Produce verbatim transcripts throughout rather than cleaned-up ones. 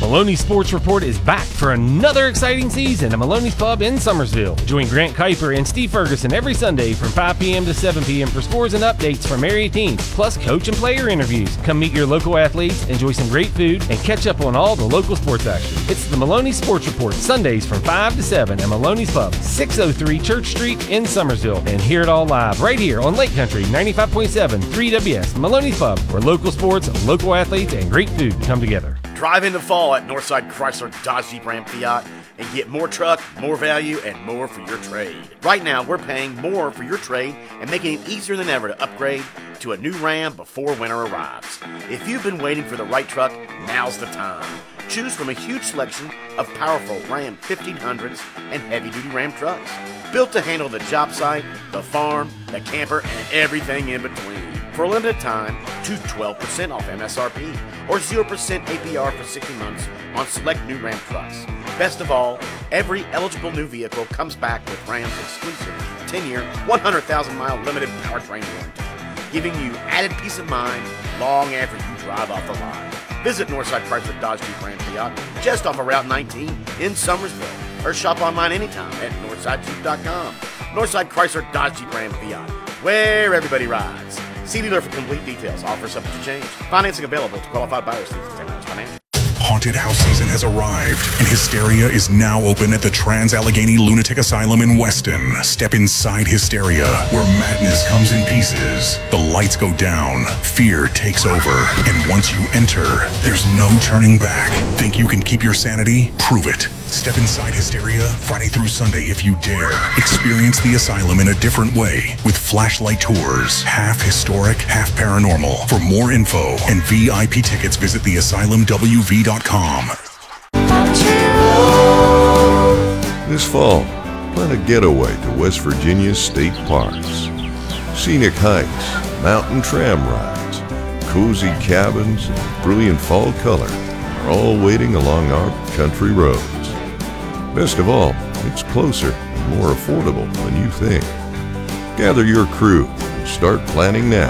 Maloney's Sports Report is back for another exciting season at Maloney's Pub in Summersville. Join Grant Kuiper and Steve Ferguson every Sunday from five p.m. to seven p.m. for scores and updates from area teams, plus coach and player interviews. Come meet your local athletes, enjoy some great food, and catch up on all the local sports action. It's the Maloney's Sports Report, Sundays from five to seven at Maloney's Pub, six oh three Church Street in Summersville. And hear it all live right here on Lake Country ninety-five point seven three W S, Maloney's Pub, where local sports, local athletes, and great food come together. Drive into fall at Northside Chrysler Dodge Jeep Ram Fiat and get more truck, more value, and more for your trade. Right now, we're paying more for your trade and making it easier than ever to upgrade to a new Ram before winter arrives. If you've been waiting for the right truck, now's the time. Choose from a huge selection of powerful Ram fifteen hundreds and heavy-duty Ram trucks, built to handle the job site, the farm, the camper, and everything in between. For a limited time, to twelve percent off M S R P or zero percent A P R for sixty months on select new Ram trucks. Best of all, every eligible new vehicle comes back with Ram's exclusive ten-year, one hundred thousand mile limited powertrain warranty, giving you added peace of mind long after you drive off the line. Visit Northside Chrysler Dodge Jeep Ram Fiat just off of Route nineteen in Summersville, or shop online anytime at northside jeep dot com. Northside Chrysler Dodge Jeep Ram Fiat, where everybody rides. See dealer for complete details. Offer subject to change. Financing available to qualified buyers through ten dollars Financial. Haunted house season has arrived, and Hysteria is now open at the Trans-Allegheny Lunatic Asylum in Weston. Step inside Hysteria, where madness comes in pieces. The lights go down, fear takes over, and once you enter, there's no turning back. Think you can keep your sanity? Prove it. Step inside Hysteria Friday through Sunday if you dare. Experience the asylum in a different way with flashlight tours, half historic, half paranormal. For more info and V I P tickets, visit the asylum w v dot com. This fall, plan a getaway to West Virginia's state parks. Scenic hikes, mountain tram rides, cozy cabins, and brilliant fall color are all waiting along our country roads. Best of all, it's closer and more affordable than you think. Gather your crew and start planning now.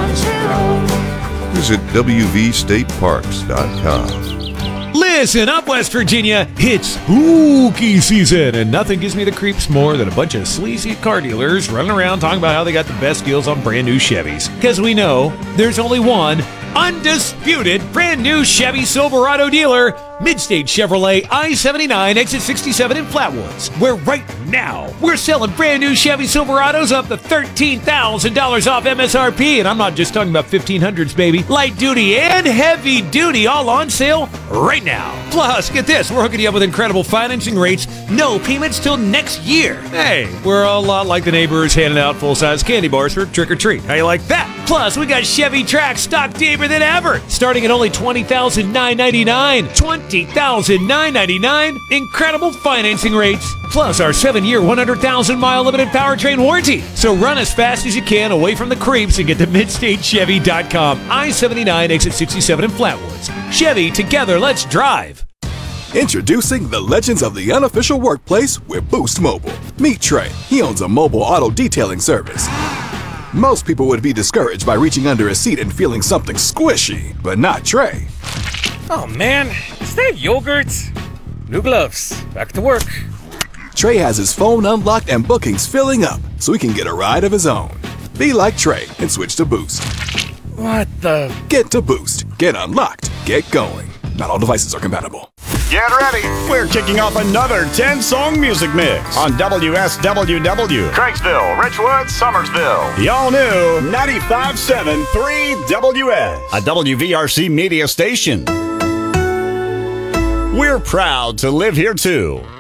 Visit w v state parks dot com. Listen up, West Virginia. It's spooky season, and nothing gives me the creeps more than a bunch of sleazy car dealers running around talking about how they got the best deals on brand new Chevys. Because we know there's only one undisputed brand new Chevy Silverado dealer, Midstate Chevrolet I seventy-nine, exit sixty-seven in Flatwoods, where right now we're selling brand new Chevy Silverados up to thirteen thousand dollars off M S R P, and I'm not just talking about fifteen hundreds, baby. Light duty and heavy duty all on sale right now. Plus, get this, we're hooking you up with incredible financing rates, no payments till next year. Hey, we're a lot like the neighbors handing out full-size candy bars for trick-or-treat. How you like that? Plus, we got Chevy Trax stock deeper than ever, starting at only twenty thousand nine hundred ninety-nine dollars. twenty thousand nine hundred ninety-nine dollars. Incredible financing rates. Plus our seven-year, one hundred thousand mile limited powertrain warranty. So run as fast as you can away from the creeps and get to midstate chevy dot com. I seventy-nine, exit sixty-seven in Flatwoods. Chevy, together, let's drive. Introducing the legends of the unofficial workplace with Boost Mobile. Meet Trey. He owns a mobile auto detailing service. Most people would be discouraged by reaching under a seat and feeling something squishy, but not Trey. Oh man, is that yogurt? New gloves, back to work. Trey has his phone unlocked and bookings filling up, so he can get a ride of his own. Be like Trey and switch to Boost. What the? Get to Boost. Get unlocked. Get going. Not all devices are compatible. Get ready! We're kicking off another ten-song music mix on W S W W. Cranksville, Richwood, Summersville. The all-new ninety-five point seven three W S, a W V R C media station. We're proud to live here, too.